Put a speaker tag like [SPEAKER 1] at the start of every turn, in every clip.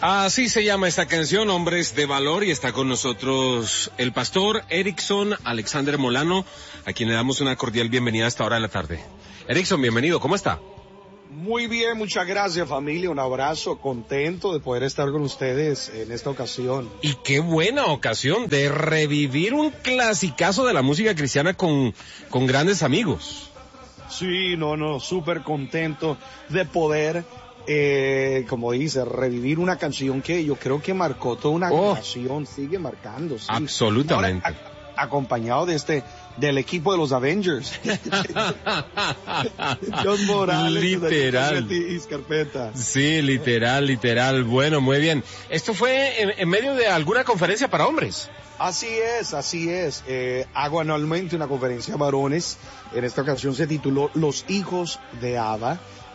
[SPEAKER 1] Así se llama esta canción, Hombres de Valor, y está con nosotros el pastor Erickson Alexander Molano, a quien le damos una cordial bienvenida a esta hora de la tarde. Erickson, bienvenido, ¿cómo está?
[SPEAKER 2] Muy bien, muchas gracias familia, un abrazo, contento de poder estar con ustedes en esta ocasión.
[SPEAKER 1] Y qué buena ocasión de revivir un clasicazo de la música cristiana con grandes amigos.
[SPEAKER 2] Sí, súper contento de poder, como dice, revivir una canción que yo creo que marcó toda una generación, sigue marcando. Sí.
[SPEAKER 1] Absolutamente.
[SPEAKER 2] Ahora, acompañado del equipo de los Avengers. John Morales.
[SPEAKER 1] Literal.
[SPEAKER 2] Y Scarpetta.
[SPEAKER 1] Sí, literal. Bueno, muy bien. ¿Esto fue en medio de alguna conferencia para hombres?
[SPEAKER 2] Así es. Hago anualmente una conferencia a varones. En esta ocasión se tituló Los Hijos de Abba.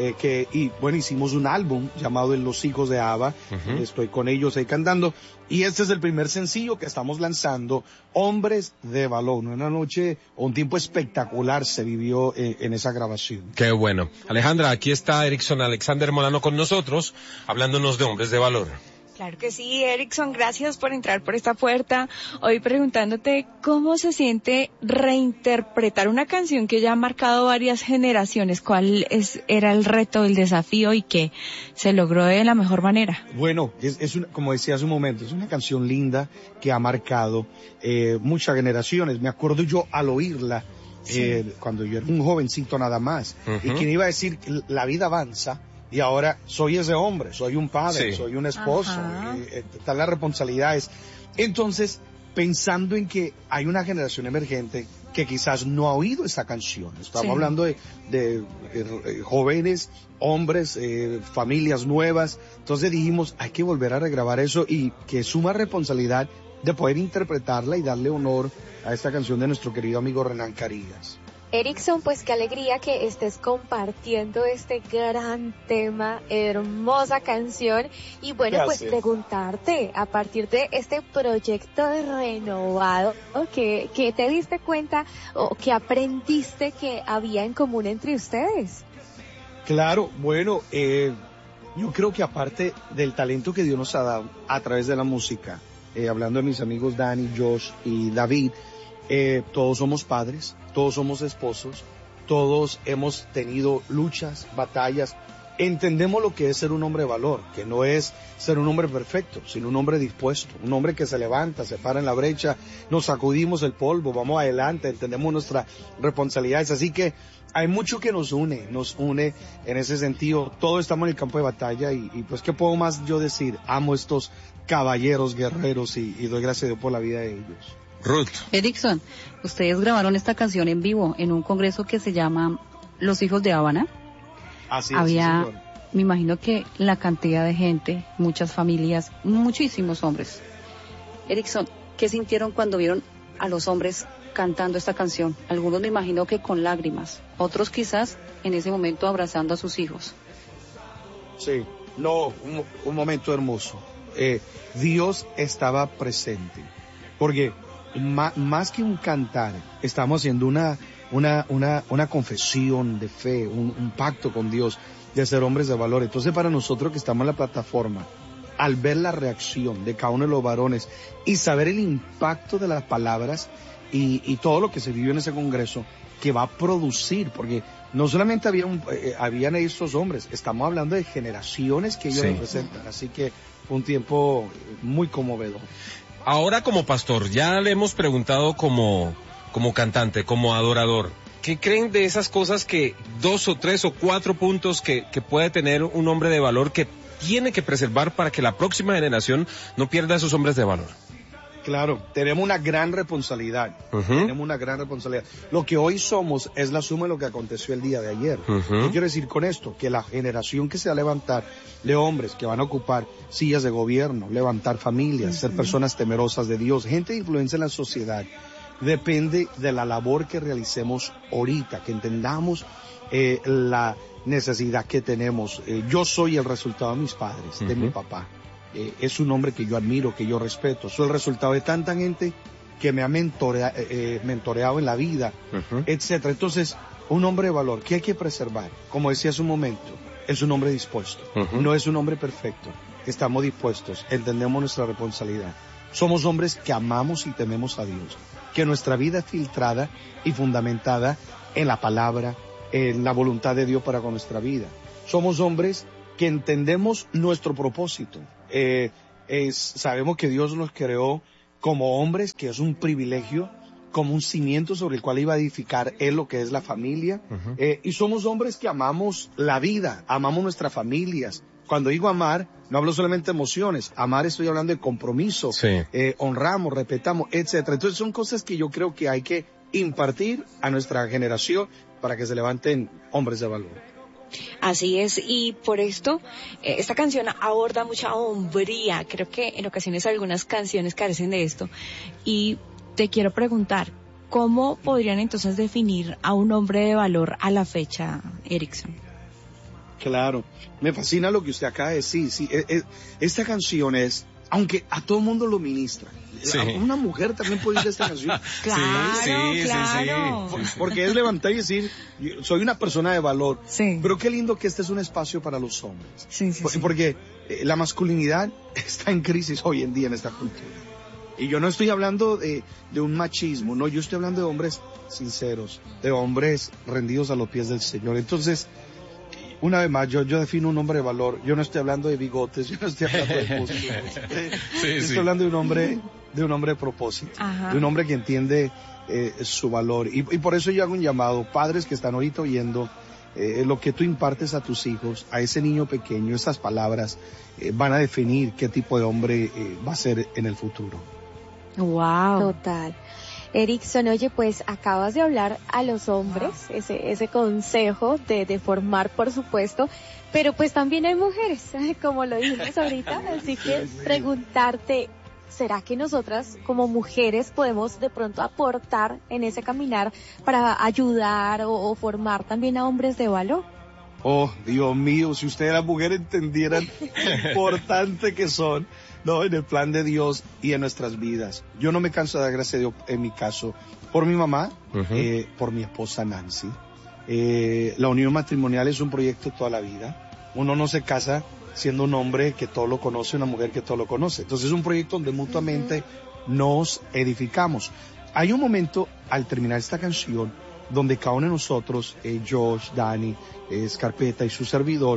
[SPEAKER 2] Hicimos un álbum llamado Los Hijos de Abba. Estoy con ellos ahí cantando. Y este es el primer sencillo que estamos lanzando, Hombres de Valor. Una noche, un tiempo espectacular se vivió en esa grabación.
[SPEAKER 1] Qué bueno. Alejandra, aquí está Erickson Alexander Molano con nosotros, hablándonos de Hombres de Valor.
[SPEAKER 3] Claro que sí, Erickson, gracias por entrar por esta puerta. Hoy preguntándote cómo se siente reinterpretar una canción que ya ha marcado varias generaciones. ¿Cuál era el reto, el desafío y que se logró de la mejor manera?
[SPEAKER 2] Bueno, como decía hace un momento, es una canción linda que ha marcado muchas generaciones. Me acuerdo yo al oírla, cuando yo era un jovencito nada más, y quien iba a decir que la vida avanza. Y ahora soy ese hombre, soy un padre, soy un esposo, están las responsabilidades. Entonces, pensando en que hay una generación emergente que quizás no ha oído esta canción. Estamos hablando de jóvenes, hombres, familias nuevas. Entonces dijimos, hay que volver a regrabar eso y que es suma responsabilidad de poder interpretarla y darle honor a esta canción de nuestro querido amigo Renan Carías.
[SPEAKER 4] Erickson, pues qué alegría que estés compartiendo este gran tema, hermosa canción. Y bueno,
[SPEAKER 2] Gracias.
[SPEAKER 4] Pues preguntarte, a partir de este proyecto renovado, ¿qué te diste cuenta o qué aprendiste que había en común entre ustedes?
[SPEAKER 2] Claro, bueno, yo creo que aparte del talento que Dios nos ha dado a través de la música, hablando de mis amigos Dani, Josh y David, todos somos padres, todos somos esposos, todos hemos tenido luchas, batallas, entendemos lo que es ser un hombre de valor, que no es ser un hombre perfecto, sino un hombre dispuesto, un hombre que se levanta, se para en la brecha, nos sacudimos el polvo, vamos adelante, entendemos nuestras responsabilidades, así que hay mucho que nos une en ese sentido, todos estamos en el campo de batalla y pues qué puedo más yo decir, amo estos caballeros guerreros y doy gracias a Dios por la vida de ellos.
[SPEAKER 1] Ruth.
[SPEAKER 5] Erickson, ustedes grabaron esta canción en vivo en un congreso que se llama Los Hijos de Habana.
[SPEAKER 2] Así es,
[SPEAKER 5] Había,
[SPEAKER 2] sí, señor.
[SPEAKER 5] me imagino que la cantidad de gente, muchas familias, muchísimos hombres. Erickson, ¿qué sintieron cuando vieron a los hombres cantando esta canción? Algunos me imagino que con lágrimas, otros quizás en ese momento abrazando a sus hijos.
[SPEAKER 2] Sí, un momento hermoso. Dios estaba presente, porque más que un cantar, estamos haciendo una confesión de fe, un pacto con Dios de ser hombres de valor. Entonces para nosotros que estamos en la plataforma, al ver la reacción de cada uno de los varones y saber el impacto de las palabras y todo lo que se vivió en ese congreso, que va a producir, porque no solamente habían estos hombres, estamos hablando de generaciones que ellos representan, así que fue un tiempo muy conmovedor.
[SPEAKER 1] Ahora como pastor, ya le hemos preguntado como cantante, como adorador, ¿qué creen de esas cosas que 2 o 3 o 4 puntos que puede tener un hombre de valor que tiene que preservar para que la próxima generación no pierda a esos hombres de valor?
[SPEAKER 2] Claro, tenemos una gran responsabilidad. Tenemos una gran responsabilidad. Lo que hoy somos es la suma de lo que aconteció el día de ayer. ¿Qué quiero decir con esto? Que la generación que se va a levantar de hombres que van a ocupar sillas de gobierno, levantar familias, ser personas temerosas de Dios, gente de influencia en la sociedad, depende de la labor que realicemos ahorita, que entendamos la necesidad que tenemos. Yo soy el resultado de mis padres, de mi papá. Es un hombre que yo admiro, que yo respeto. Soy el resultado de tanta gente que me ha mentoreado en la vida, etcétera. Entonces, un hombre de valor que hay que preservar, como decía hace un momento, es un hombre dispuesto. No es un hombre perfecto, estamos dispuestos, entendemos nuestra responsabilidad. Somos hombres que amamos y tememos a Dios, que nuestra vida es filtrada y fundamentada en la palabra, en la voluntad de Dios para con nuestra vida. Somos hombres que entendemos nuestro propósito. Sabemos que Dios nos creó como hombres, que es un privilegio, como un cimiento sobre el cual iba a edificar Él lo que es la familia. Y somos hombres que amamos la vida, amamos nuestras familias. Cuando digo amar, no hablo solamente de emociones. Amar, estoy hablando de compromiso.
[SPEAKER 1] Sí.
[SPEAKER 2] Honramos, respetamos, etcétera. Entonces son cosas que yo creo que hay que impartir a nuestra generación para que se levanten hombres de valor.
[SPEAKER 3] Así es, y por esto, esta canción aborda mucha hombría. Creo que en ocasiones algunas canciones carecen de esto. Y te quiero preguntar, ¿cómo podrían entonces definir a un hombre de valor a la fecha, Erickson?
[SPEAKER 2] Claro, me fascina lo que usted acaba de decir. Sí, esta canción es, aunque a todo mundo lo ministra,
[SPEAKER 1] sí.
[SPEAKER 2] Una mujer también puede ir a esta canción.
[SPEAKER 3] Claro.
[SPEAKER 2] Porque es levantar y decir, soy una persona de valor.
[SPEAKER 3] Sí.
[SPEAKER 2] Pero qué lindo que este es un espacio para los hombres.
[SPEAKER 3] Sí.
[SPEAKER 2] Porque la masculinidad está en crisis hoy en día en esta cultura. Y yo no estoy hablando de un machismo, no, yo estoy hablando de hombres sinceros, de hombres rendidos a los pies del Señor. Entonces, una vez más, yo defino un hombre de valor. Yo no estoy hablando de bigotes, yo no estoy hablando de músculos. Estoy hablando de un hombre de propósito. Ajá. De un hombre que entiende su valor. Y por eso yo hago un llamado, padres que están ahorita oyendo, lo que tú impartes a tus hijos, a ese niño pequeño, esas palabras van a definir qué tipo de hombre va a ser en el futuro.
[SPEAKER 4] Wow. Total. Erickson, oye, pues acabas de hablar a los hombres, ese consejo de formar, por supuesto, pero pues también hay mujeres, como lo dijimos ahorita, así que preguntarte, ¿será que nosotras como mujeres podemos de pronto aportar en ese caminar para ayudar o formar también a hombres de valor?
[SPEAKER 2] Oh, Dios mío, si ustedes las mujeres entendieran lo importante que son, no, en el plan de Dios y en nuestras vidas. Yo no me canso de dar gracias a Dios, en mi caso, por mi mamá, por mi esposa Nancy. La unión matrimonial es un proyecto toda la vida. Uno no se casa siendo un hombre que todo lo conoce, una mujer que todo lo conoce. Entonces es un proyecto donde mutuamente nos edificamos. Hay un momento, al terminar esta canción, donde cada uno de nosotros, Josh, Dani, Scarpeta y su servidor,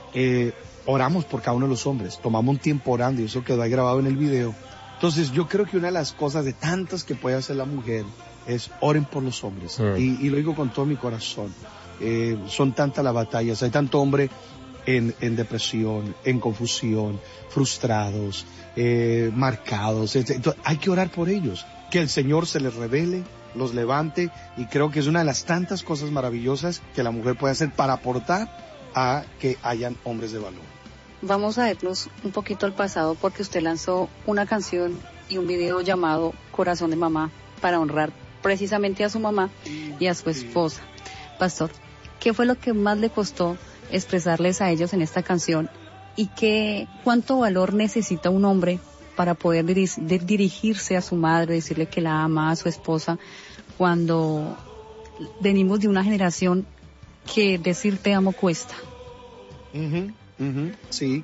[SPEAKER 2] oramos por cada uno de los hombres, tomamos un tiempo orando y eso quedó ahí grabado en el video. Entonces yo creo que una de las cosas de tantas que puede hacer la mujer es oren por los hombres. Y lo digo con todo mi corazón. Son tantas las batallas, hay tanto hombre en depresión, en confusión, frustrados, marcados. Entonces, hay que orar por ellos, que el Señor se les revele, los levante, y creo que es una de las tantas cosas maravillosas que la mujer puede hacer para aportar a que hayan hombres de valor.
[SPEAKER 5] Vamos a irnos un poquito al pasado porque usted lanzó una canción y un video llamado Corazón de Mamá para honrar precisamente a su mamá y a su esposa. Pastor, ¿qué fue lo que más le costó expresarles a ellos en esta canción y cuánto valor necesita un hombre para poder dirigirse a su madre, decirle que la ama, a su esposa, cuando venimos de una generación que decir te amo cuesta?
[SPEAKER 2] Sí.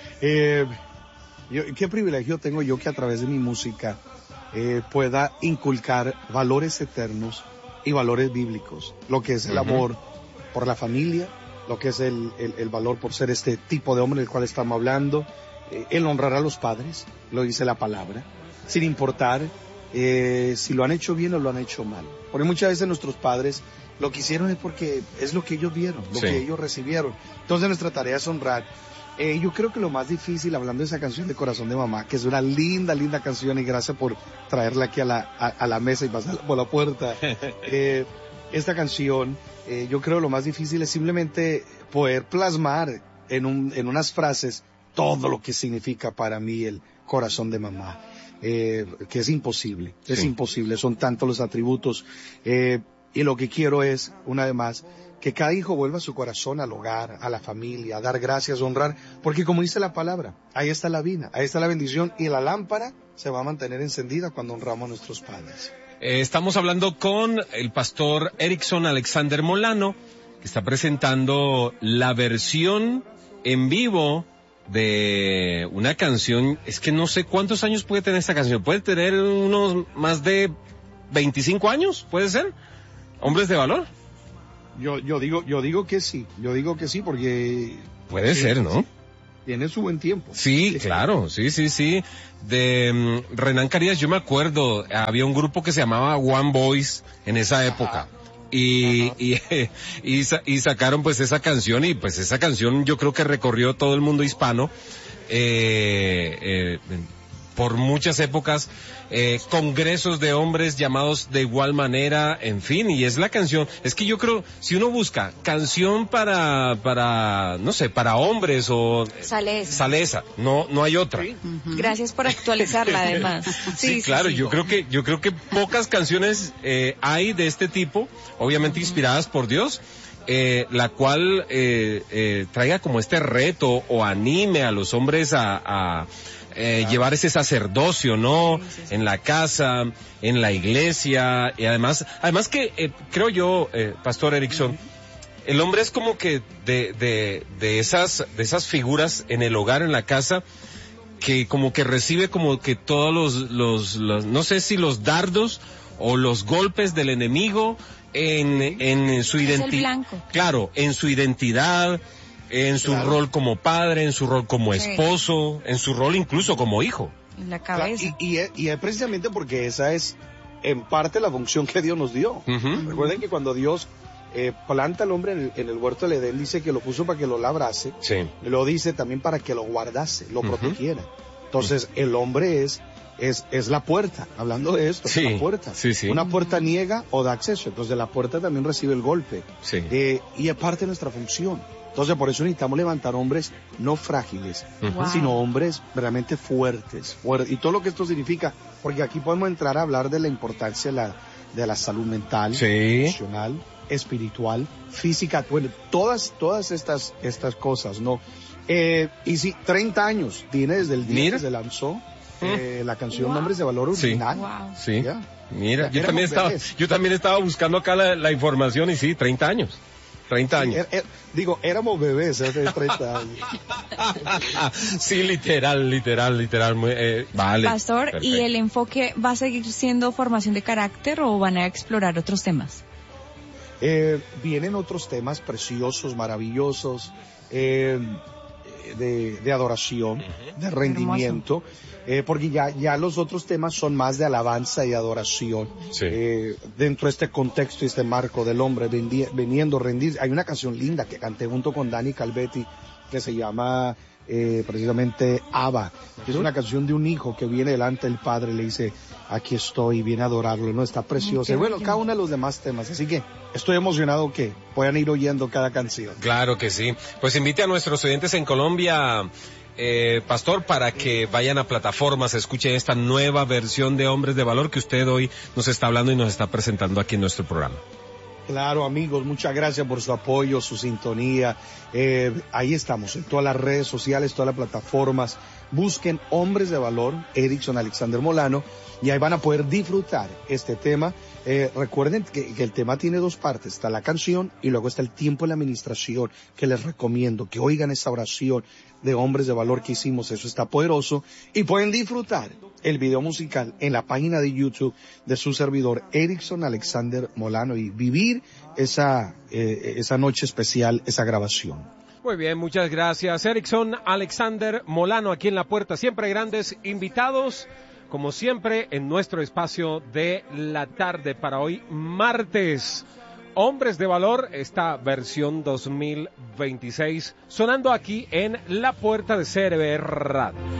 [SPEAKER 2] Qué privilegio tengo yo que a través de mi música pueda inculcar valores eternos y valores bíblicos. Lo que es el amor por la familia, lo que es el valor por ser este tipo de hombre del cual estamos hablando, el honrar a los padres, lo dice la palabra, sin importar si lo han hecho bien o lo han hecho mal. Porque muchas veces nuestros padres lo que hicieron es porque es lo que ellos vieron, lo que ellos recibieron. Entonces nuestra tarea es honrar. Yo creo que lo más difícil, hablando de esa canción de Corazón de Mamá, que es una linda, linda canción, y gracias por traerla aquí a la mesa y pasarla por la puerta. Esta canción, yo creo lo más difícil es simplemente poder plasmar en unas frases todo lo que significa para mí el corazón de mamá, que es imposible, son tantos los atributos, y lo que quiero es, una vez más, que cada hijo vuelva su corazón al hogar, a la familia, a dar gracias, a honrar, porque como dice la palabra, ahí está la vida, ahí está la bendición, y la lámpara se va a mantener encendida cuando honramos a nuestros padres.
[SPEAKER 1] Estamos hablando con el pastor Erickson Alexander Molano, que está presentando la versión en vivo de una canción, es que no sé cuántos años puede tener esta canción, puede tener unos más de 25 años, ¿puede ser? ¿Hombres de valor?
[SPEAKER 2] Yo digo que sí, porque...
[SPEAKER 1] Puede ser, ¿no?
[SPEAKER 2] Tiene su buen tiempo.
[SPEAKER 1] Sí, claro, sí. De Renan Carías, yo me acuerdo, había un grupo que se llamaba One Voice en esa época. Y sacaron pues esa canción, y pues esa canción yo creo que recorrió todo el mundo hispano, por muchas épocas, congresos de hombres llamados de igual manera, en fin, y es la canción, es que yo creo, si uno busca canción para, no sé, para hombres o...
[SPEAKER 3] Sale
[SPEAKER 1] esa, no hay otra.
[SPEAKER 3] Sí. Gracias por actualizarla además.
[SPEAKER 1] Sí, claro, yo creo que pocas canciones hay de este tipo, obviamente inspiradas por Dios, la cual traiga como este reto o anime a los hombres a llevar ese sacerdocio, ¿no? Sí. En la casa, en la iglesia, y además que creo yo, Pastor Erickson, el hombre es como que de esas figuras en el hogar, en la casa, que como que recibe como que todos los no sé si los dardos o los golpes del enemigo en su identidad. Claro, en su identidad, en su rol como padre, en su rol como esposo, en su rol incluso como hijo.
[SPEAKER 3] En la cabeza.
[SPEAKER 2] Y es precisamente porque esa es en parte la función que Dios nos dio. Recuerden que cuando Dios planta al hombre en el huerto del Edén, dice que lo puso para que lo labrase, lo dice también para que lo guardase, lo protegiera. Entonces el hombre es la puerta, hablando de esto, es la puerta. Una puerta niega o da acceso, entonces la puerta también recibe el golpe. Y es parte de nuestra función. Entonces por eso necesitamos levantar hombres no frágiles, sino hombres realmente fuertes. Y todo lo que esto significa, porque aquí podemos entrar a hablar de la importancia de la salud mental, emocional, espiritual, física, bueno, todas estas cosas, ¿no? Y sí, 30 años tiene desde el día que se lanzó la canción Hombres de Valor original.
[SPEAKER 1] Sí. ¿Ya? Mira, yo también estaba buscando acá la información, y sí, 30 años. 30 años.
[SPEAKER 2] Éramos bebés hace 30 años.
[SPEAKER 1] Sí, literal. Vale.
[SPEAKER 3] Pastor, perfecto. ¿Y el enfoque va a seguir siendo formación de carácter o van a explorar otros temas?
[SPEAKER 2] Vienen otros temas preciosos, maravillosos, de adoración, de rendimiento, porque ya los otros temas son más de alabanza y adoración. Dentro de este contexto y este marco del hombre viniendo a rendir. Hay una canción linda que canté junto con Dani Calvetti que se llama precisamente Abba, que es una canción de un hijo que viene delante del padre y le dice: aquí estoy, viene a adorarlo, ¿no? Está preciosa. Y bueno, cada uno de los demás temas, así que estoy emocionado que puedan ir oyendo cada canción.
[SPEAKER 1] Claro que sí. Pues invite a nuestros oyentes en Colombia, Pastor, para que vayan a plataformas, escuchen esta nueva versión de Hombres de Valor que usted hoy nos está hablando y nos está presentando aquí en nuestro programa.
[SPEAKER 2] Claro, amigos, muchas gracias por su apoyo, su sintonía. Ahí estamos, en todas las redes sociales, todas las plataformas. Busquen Hombres de Valor, Erickson Alexander Molano, y ahí van a poder disfrutar este tema. Recuerden que el tema tiene dos partes, está la canción y luego está el tiempo de la administración, que les recomiendo que oigan esa oración de Hombres de Valor que hicimos, eso está poderoso, y pueden disfrutar el video musical en la página de YouTube de su servidor Erickson Alexander Molano y vivir esa noche especial, esa grabación.
[SPEAKER 6] Muy bien, muchas gracias. Erickson Alexander Molano aquí en La Puerta. Siempre grandes invitados, como siempre, en nuestro espacio de la tarde para hoy, martes. Hombres de Valor, esta versión 2026, sonando aquí en La Puerta de CRB Radio.